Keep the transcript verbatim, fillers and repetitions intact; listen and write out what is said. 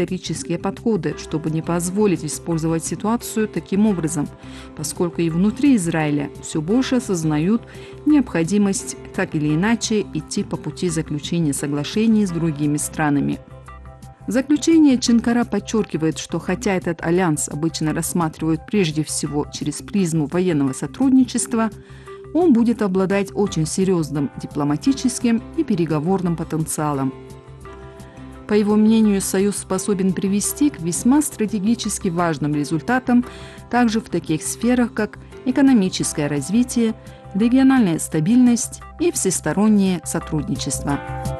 риторические подходы, чтобы не позволить использовать ситуацию таким образом, поскольку и внутри Израиля все больше осознают необходимость так или иначе идти по пути заключения соглашений с другими странами. В заключение Чинкара подчеркивает, что хотя этот альянс обычно рассматривают прежде всего через призму военного сотрудничества, он будет обладать очень серьезным дипломатическим и переговорным потенциалом. По его мнению, Союз способен привести к весьма стратегически важным результатам также в таких сферах, как экономическое развитие, региональная стабильность и всестороннее сотрудничество.